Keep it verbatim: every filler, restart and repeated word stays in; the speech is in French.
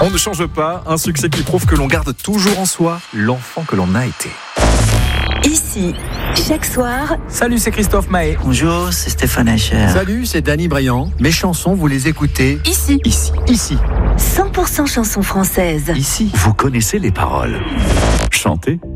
On ne change pas, un succès qui prouve que l'on garde toujours en soi l'enfant que l'on a été. Ici, chaque soir. Salut, c'est Christophe Maé. Bonjour, c'est Stéphane Echer. Salut, c'est Danny Briand. Mes chansons, vous les écoutez Ici. Ici. Ici. cent pour cent chansons françaises. Ici. Vous connaissez les paroles. Chantez.